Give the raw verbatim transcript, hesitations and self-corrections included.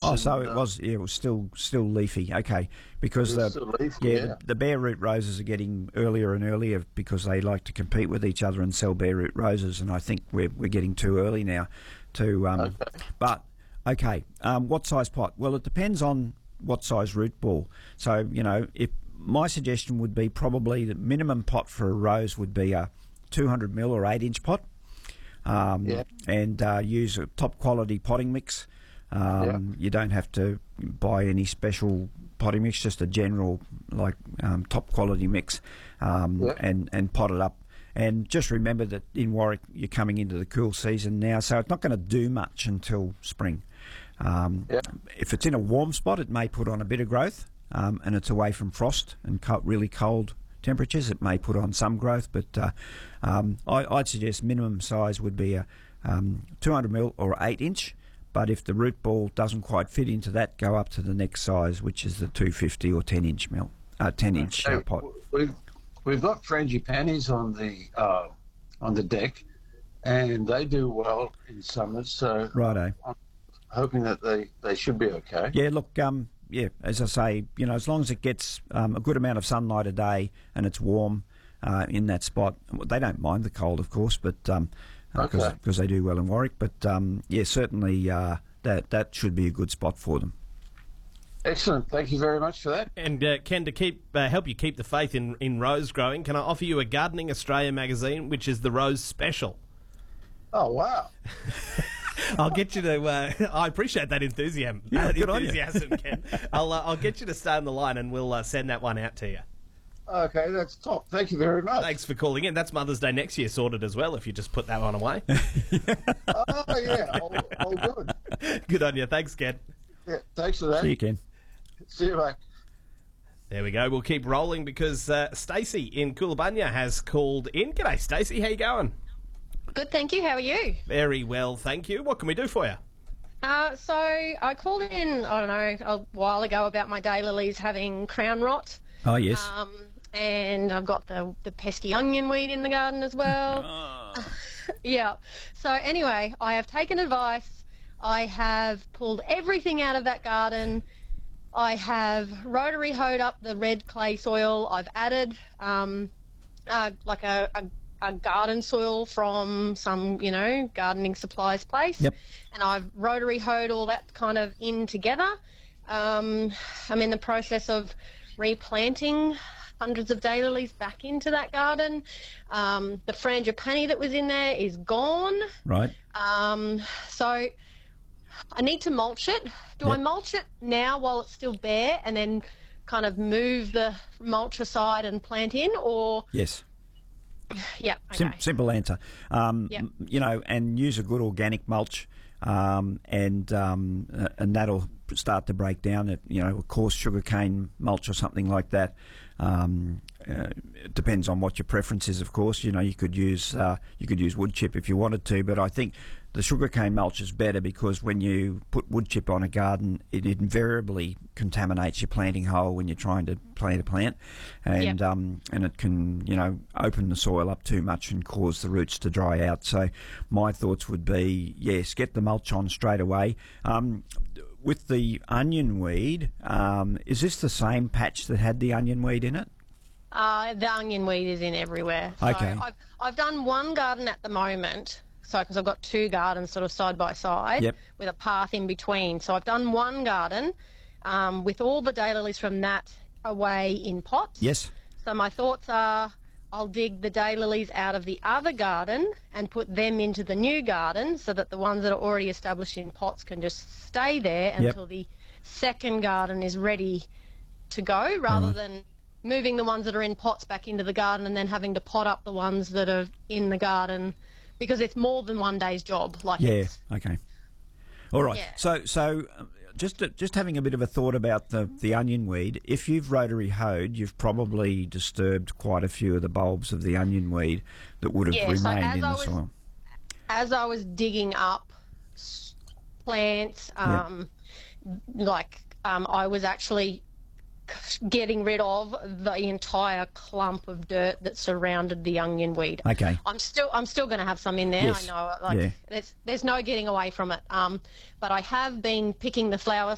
Oh, and, so it uh, was. Yeah, it was still still leafy. Okay, because It was the still leafy, yeah, yeah. The, the bare root roses are getting earlier and earlier because they like to compete with each other and sell bare root roses, and I think we're we're getting too early now to. Um, Okay. But okay, um, what size pot? Well, it depends on what size root ball. So you know, if my suggestion would be probably the minimum pot for a rose would be a two hundred mil or eight inch pot. Um, Yeah. and uh, use a top quality potting mix. Um, You don't have to buy any special potting mix, just a general like um, top quality mix, um, Yeah. and and pot it up. And just remember that in Warwick you're coming into the cool season now, so it's not going to do much until spring. Um, Yeah. If it's in a warm spot, it may put on a bit of growth, um, and it's away from frost and co- really cold temperatures. It may put on some growth, but uh, um, I, I'd suggest minimum size would be a um, two hundred mil or eight inch. But if the root ball doesn't quite fit into that, go up to the next size, which is the two fifty or ten inch mil, uh, ten inch uh, Hey, pot. We've we've got frangipanis on the uh, on the deck, and they do well in summers. So Righto. I'm hoping that they, they should be okay. Yeah, look, um, yeah, as I say, you know, as long as it gets um, a good amount of sunlight a day and it's warm uh, in that spot, they don't mind the cold, of course, but um, because Okay. they do well in Warwick. But um, yeah, certainly uh, that that should be a good spot for them. Excellent. Thank you very much for that. And uh, Ken, to keep uh, help you keep the faith in, in rose growing, can I offer you a Gardening Australia magazine, which is the Rose Special? Oh wow. I'll get you to. Uh, I appreciate that enthusiasm. uh, good on you. enthusiasm, Ken. I'll uh, I'll get you to stay on the line, and we'll uh, send that one out to you. Okay, that's top. Thank you very much. Thanks for calling in. That's Mother's Day next year sorted as well. If you just put that one away. Oh yeah, all, all good. Good on you. Thanks, Ken. Yeah, thanks for that. See you, Ken. See you, mate. There we go. We'll keep rolling because uh, Stacey in Coonabarabran has called in. G'day, Stacey. How you going? Good, thank you. How are you? Very well, thank you. What can we do for you? Uh, so I called in, I don't know, a while ago about my daylilies having crown rot. Oh, yes. Um, and I've got the, the pesky onion weed in the garden as well. Yeah. So anyway, I have taken advice. I have pulled everything out of that garden. I have rotary hoed up the red clay soil. I've added um, uh, like a, a a garden soil from some, you know, gardening supplies place. Yep. And I've rotary hoed all that kind of in together. Um, I'm in the process of replanting hundreds of daylilies back into that garden. Um, the frangipani that was in there is gone. Right. Um, so I need to mulch it. Do I Yep. mulch it now while it's still bare and then kind of move the mulch aside and plant in, or... Yes. Yeah, okay. Sim- simple answer. Um, Yep. m- You know, and use a good organic mulch, um, and um, uh, and that'll start to break down. It, you know, a coarse sugarcane mulch or something like that. Um, uh, it depends on what your preference is, of course. You know, you could use uh, you could use wood chip if you wanted to, but I think the sugarcane mulch is better because when you put wood chip on a garden, it invariably contaminates your planting hole when you're trying to plant a plant, and Yep. um, and it can, you know, open the soil up too much and cause the roots to dry out. So my thoughts would be, yes, get the mulch on straight away. Um, with the onion weed, um, is this the same patch that had the onion weed in it? Uh, the onion weed is in everywhere. So Okay. I've, I've done one garden at the moment, so because I've got two gardens sort of side by side Yep. with a path in between. So I've done one garden um, with all the daylilies from that away in pots. Yes. So my thoughts are I'll dig the daylilies out of the other garden and put them into the new garden so that the ones that are already established in pots can just stay there Yep. until the second garden is ready to go, rather Right. than moving the ones that are in pots back into the garden and then having to pot up the ones that are in the garden, because it's more than one day's job. Like Yeah. it's, Okay. All right. Yeah. So, so uh, just just having a bit of a thought about the the onion weed. If you've rotary hoed, you've probably disturbed quite a few of the bulbs of the onion weed that would have Yeah, so remained as in I the was- soil. as I was digging up s- plants, um, like um, I was actually c- getting rid of the entire clump of dirt that surrounded the onion weed. Okay. I'm still I'm still going to have some in there. Yes. I know, like Yeah. there's there's no getting away from it. Um, but I have been picking the flower